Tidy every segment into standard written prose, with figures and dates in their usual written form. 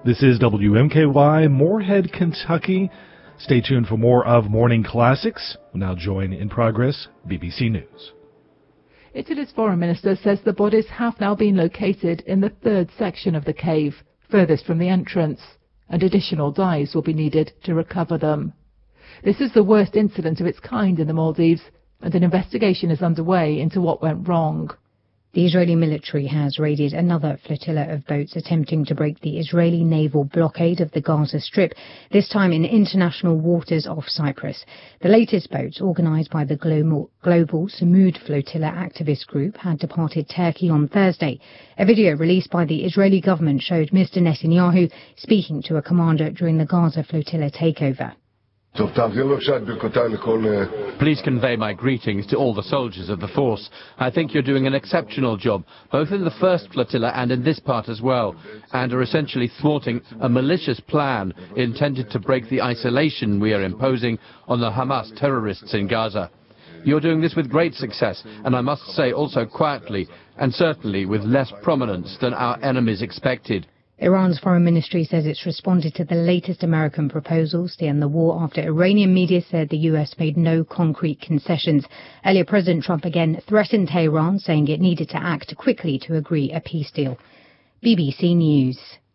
This is WMKY, Moorhead, Kentucky. Stay tuned for more of Morning Classics. We'll now join In Progress, BBC News. Italy's foreign minister says the bodies have now been located in the third section of the cave, furthest from the entrance, and additional dives will be needed to recover them. This is the worst incident of its kind in the Maldives, and an investigation is underway into what went wrong. The Israeli military has raided another flotilla of boats attempting to break the Israeli naval blockade of the Gaza Strip, this time in international waters off Cyprus. The latest boats, organised by the Global Samud Flotilla activist group, had departed Turkey on Thursday. A video released by the Israeli government showed Mr. Netanyahu speaking to a commander during the Gaza flotilla takeover. Please convey my greetings to all the soldiers of the force. I think you're doing an exceptional job, both in the first flotilla and in this part as well, and are essentially thwarting a malicious plan intended to break the isolation we are imposing on the Hamas terrorists in Gaza. You're doing this with great success, and I must say also quietly, and certainly with less prominence than our enemies expected. Iran's foreign ministry says it's responded to the latest American proposals to end the war after Iranian media said the US made no concrete concessions. Earlier, President Trump again threatened Tehran, saying it needed to act quickly to agree a peace deal. BBC News.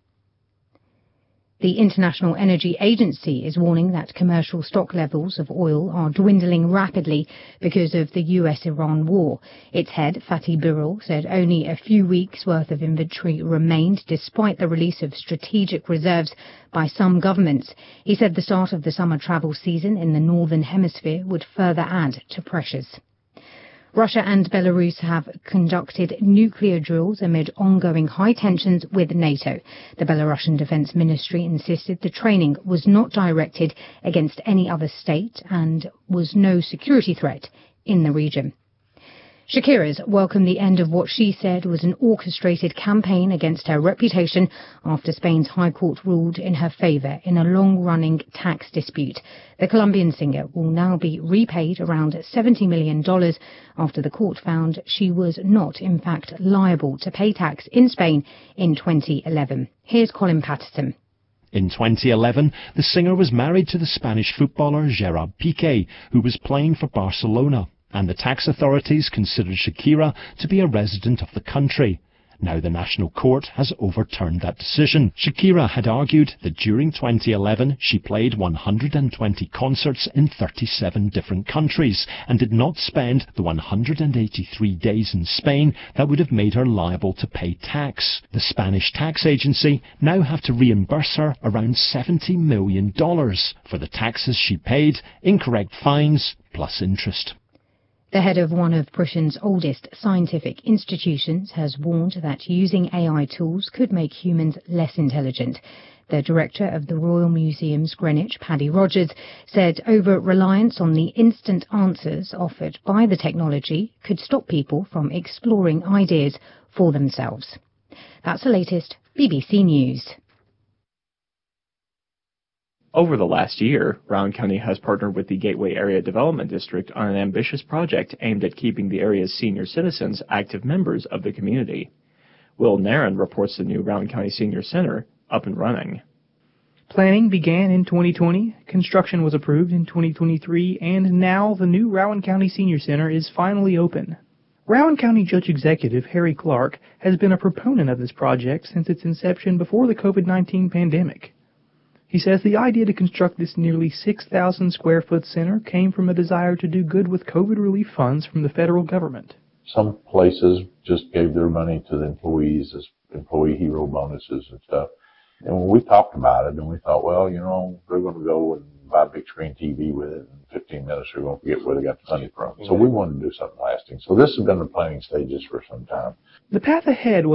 The International Energy Agency is warning that commercial stock levels of oil are dwindling rapidly because of the US-Iran war. Its head, Fatih Birol, said only a few weeks' worth of inventory remained despite the release of strategic reserves by some governments. He said the start of the summer travel season in the Northern Hemisphere would further add to pressures. Russia and Belarus have conducted nuclear drills amid ongoing high tensions with NATO. The Belarusian Defense Ministry insisted the training was not directed against any other state and was no security threat in the region. Shakira's welcomed the end of what she said was an orchestrated campaign against her reputation after Spain's High Court ruled in her favour in a long-running tax dispute. The Colombian singer will now be repaid around $70 million after the court found she was not, in fact, liable to pay tax in Spain in 2011. Here's Colin Patterson. In 2011, the singer was married to the Spanish footballer Gerard Piqué, who was playing for Barcelona, and the tax authorities considered Shakira to be a resident of the country. Now the National Court has overturned that decision. Shakira had argued that during 2011 she played 120 concerts in 37 different countries and did not spend the 183 days in Spain that would have made her liable to pay tax. The Spanish tax agency now have to reimburse her around $70 million for the taxes she paid, incorrect fines, plus interest. The head of one of Britain's oldest scientific institutions has warned that using AI tools could make humans less intelligent. The director of the Royal Museum's Greenwich, Paddy Rogers, said over-reliance on the instant answers offered by the technology could stop people from exploring ideas for themselves. That's the latest BBC News. Over the last year, Rowan County has partnered with the Gateway Area Development District on an ambitious project aimed at keeping the area's senior citizens active members of the community. Will Nairn reports the new Rowan County Senior Center up and running. Planning began in 2020, construction was approved in 2023, and now the new Rowan County Senior Center is finally open. Rowan County Judge Executive Harry Clark has been a proponent of this project since its inception before the COVID-19 pandemic. He says the idea to construct this nearly 6,000 square foot center came from a desire to do good with COVID relief funds from the federal government. Some places just gave their money to the employees as employee hero bonuses and stuff. And when we talked about it, and we thought, well, you know, they're going to go and buy a big screen TV with it. In 15 minutes, they're going to forget where they got the money from. So we wanted to do something lasting. So this has been the planning stages for some time. The path ahead was